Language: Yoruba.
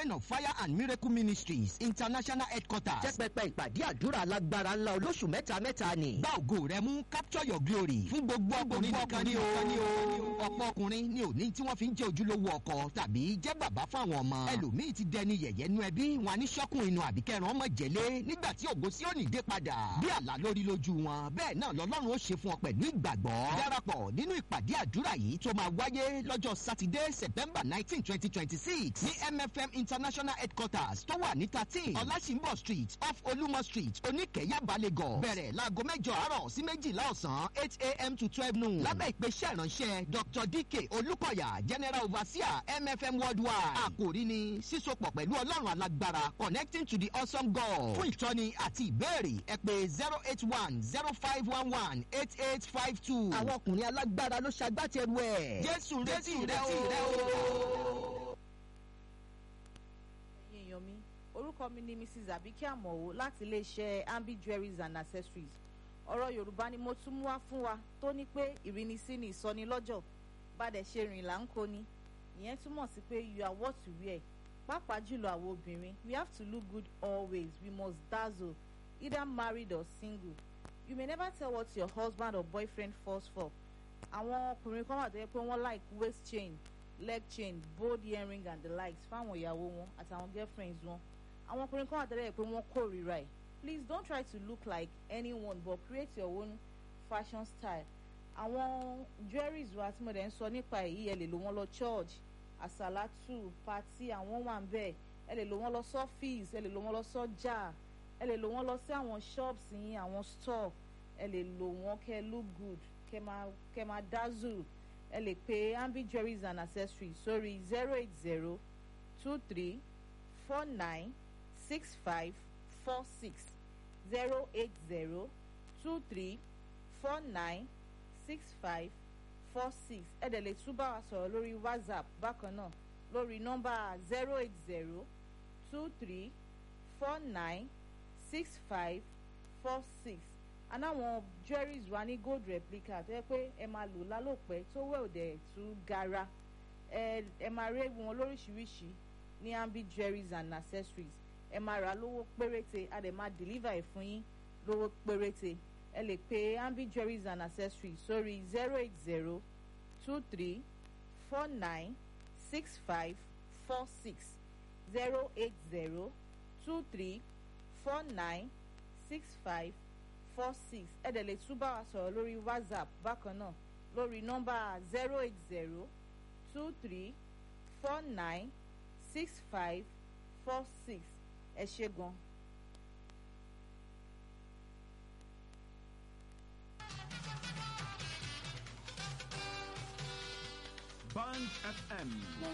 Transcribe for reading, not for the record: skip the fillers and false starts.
Mountain of Fire and Miracle Ministries International Headquarters. jẹ́ pẹpẹ ìpàdé àdúrà alágbára ńlá olóṣù mẹ́ta ni. Gba ògo rẹ mú, capture your glory. Fún gbogbo ọkùnrin nìkan ni o. Ọ̀pọ̀ ọkùnrin ni òní tí wọ́n fi ń jẹ́ ojúlówó ọkọ tàbí jẹ́ bàbá fáwọn ọmọ. Ẹlòmíì ti dẹni yẹ̀yẹ́ nú ẹbí, wọn ní ṣọ́kùn inú àbíkẹ́ran ọmọ jẹ̀lé nígbà tí ògo Síónì dé padà. Bí àlá lórí lójú wọn, bẹ́ẹ̀ náà lọ́lọ́run ó ṣe fún ọ pẹ̀lú ìgbàgbọ́. Darapọ̀ nínú ìpàdé àdúrà yìí tó máa wáyé lọ́jọ́ Sátidé September 19, 2026 ní MFM International Headquarters tó wà ní 13 Ọlásìnbọ̀ Street off Olúmọ Street Oníkẹ̀yàbá Lagos. Bẹ̀rẹ̀ láago 8 àárọ̀ sí 12 ọ̀sán 8 a.m. to 12 noon. Lábẹ́ ìpèsè ìránṣẹ́ Dr. DK Olúkọ̀yà General Overseer MFM Worldwide. Àkòrí ni sísopọ̀ pẹ̀lú Ọlọ́run alágbára connecting to the awesome God. Fún ìtọ́ni àti ìbéèrè ẹ pè 081-0511-8852. àwọn ọkùnrin alágbára ló ṣagbátẹrù ẹ̀. Jésù retí rẹ o. ẹ̀yin èèyàn mi orúkọ mi ni Mrs. Abike Amowo láti iléeṣẹ́ Ambi Jewelries and Accessories. ọ̀rọ̀ Yorùbá ni mo tún mú wá fún wa tó ní pé ìrínisí ni ìsọnilọ́jọ̀ bàdẹ̀ ṣe rìn là ń kó ni. ìyẹn túmọ̀ sí pé you are what you wear. pàápàá jùlọ àwọn obìnrin we have to look good always. We must dazzle either married or single. You may never tell what your husband or boyfriend falls for. àwọn ọkùnrin kan wà tó yẹ pé wọ́n like waist chain, leg chain, bold earring and the likes fáwọn ìyàwó wọn àtàwọn girlfriends wọn. àwọn ọkùnrin kan wà tó yẹ pé wọ́n kórìíra ẹ̀. Please don't try to look like anyone but create your own fashion style. àwọn jewelries wa tí mo dẹ̀ ń sọ nípa èyí ẹ lè lò wọ́n lọ church, àsàlátù, party àwọn wà ń bẹ̀. ẹ lè lò wọ́n lọ sọ́fíìsì, ẹ lè lò wọ́n lọ sọ́jà, ẹ lè lò wọ́n lọ sí àwọn shops yín, àwọn store. ẹ lè lò wọ́n kẹ́ look good, kẹ́ máa dazzle. ẹ lè pe Ambi Jewelries and Accessories sórí 08023496546 08023496546. ẹ dẹ̀ lè tún bá wa sọ̀rọ̀ lórí WhatsApp bákan náà lórí nọ́mbà 08023496546. anáwọn jewelries wa ní gold replica tó yẹ pé ẹ máa lò lálòpẹ́ tó wẹ̀ òdẹ̀ tún gara. ẹ máa rí wọn lóríṣiríṣi ní Ambi Jewelries and Accessories. ẹ máa rà lówó péréte a dẹ̀ máa deliver ẹ̀ fún yín lówó péréte. ẹ lè pe Ambi Jewelries and Accessories sórí 08023496546 08023496546. ẹ dẹ̀ lè tún bá wa sọ̀rọ̀ lórí WhatsApp bákan náà lórí nọ́mbà 08023496546. ẹ ṣé gan. Band FM